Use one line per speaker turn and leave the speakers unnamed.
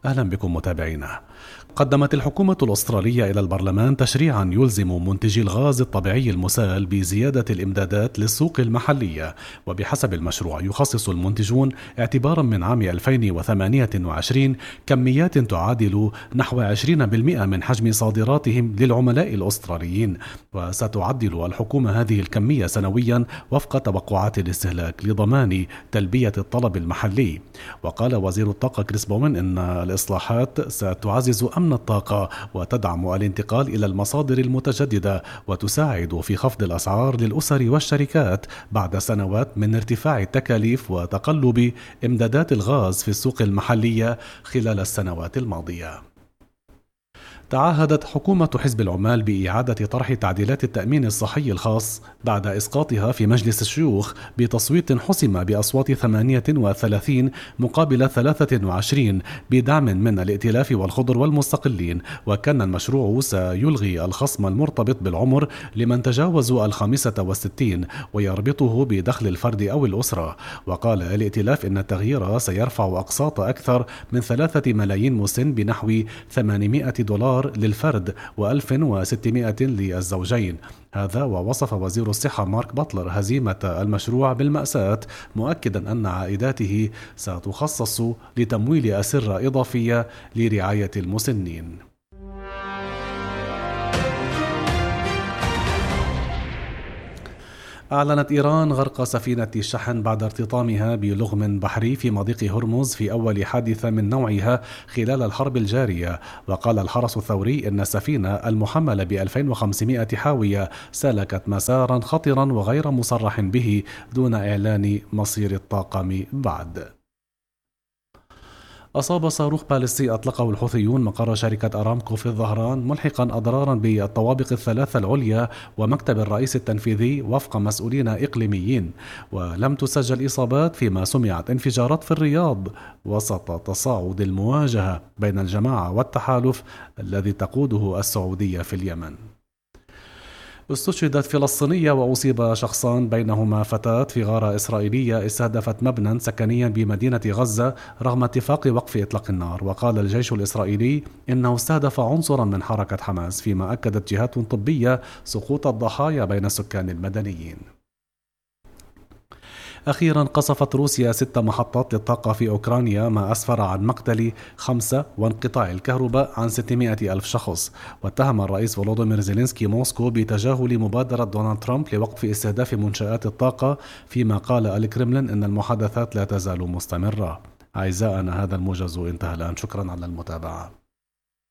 أهلا بكم متابعينا. قدمت الحكومة الأسترالية إلى البرلمان تشريعا يلزم منتجي الغاز الطبيعي المسال بزيادة الإمدادات للسوق المحلية، وبحسب المشروع يخصص المنتجون اعتبارا من عام 2028 كميات تعادل نحو 20% من حجم صادراتهم للعملاء الأستراليين، وستعدل الحكومة هذه الكمية سنويا وفق توقعات الاستهلاك لضمان تلبية الطلب المحلي. وقال وزير الطاقة كريس بومن إن الإصلاحات ستعزز أمن الطاقة وتدعم الانتقال إلى المصادر المتجددة وتساعد في خفض الأسعار للأسر والشركات بعد سنوات من ارتفاع التكاليف وتقلب إمدادات الغاز في السوق المحلية خلال السنوات الماضية. تعهدت حكومة حزب العمال بإعادة طرح تعديلات التأمين الصحي الخاص بعد إسقاطها في مجلس الشيوخ بتصويت حسم بأصوات 38 مقابل 23 بدعم من الائتلاف والخضر والمستقلين. وكان المشروع سيلغي الخصم المرتبط بالعمر لمن تجاوزوا 65 ويربطه بدخل الفرد أو الأسرة. وقال الائتلاف إن التغيير سيرفع أقساط أكثر من 3 ملايين مسن بنحو $800 للفرد و1600 للزوجين. هذا ووصف وزير الصحة مارك باتلر هزيمة المشروع بالمأساة، مؤكدا أن عائداته ستخصص لتمويل أسرة إضافية لرعاية المسنين. أعلنت إيران غرق سفينة شحن بعد ارتطامها بلغم بحري في مضيق هرمز في أول حادثة من نوعها خلال الحرب الجارية. وقال الحرس الثوري إن السفينة المحملة ب2500 حاوية سلكت مسارا خطرا وغير مصرح به دون إعلان مصير الطاقم بعد. أصاب صاروخ باليستي أطلقه الحوثيون مقر شركة أرامكو في الظهران، ملحقا أضرارا بالطوابق الثلاثة العليا ومكتب الرئيس التنفيذي وفق مسؤولين إقليميين. ولم تسجل إصابات، فيما سمعت انفجارات في الرياض وسط تصاعد المواجهة بين الجماعة والتحالف الذي تقوده السعودية في اليمن. استشهدت فلسطينية وأصيب شخصان بينهما فتاة في غارة إسرائيلية استهدفت مبنى سكنيا بمدينة غزة رغم اتفاق وقف إطلاق النار. وقال الجيش الإسرائيلي إنه استهدف عنصرا من حركة حماس، فيما أكدت جهات طبية سقوط الضحايا بين السكان المدنيين. أخيرا قصفت روسيا 6 محطات للطاقة في أوكرانيا، ما أسفر عن مقتل 5 وانقطاع الكهرباء عن 600 ألف شخص. واتهم الرئيس فولودومير زيلينسكي موسكو بتجاهل مبادرة دونالد ترامب لوقف استهداف منشآت الطاقة، فيما قال الكرملين أن المحادثات لا تزال مستمرة. أعزائنا، هذا الموجز انتهى الآن. شكرا على المتابعة.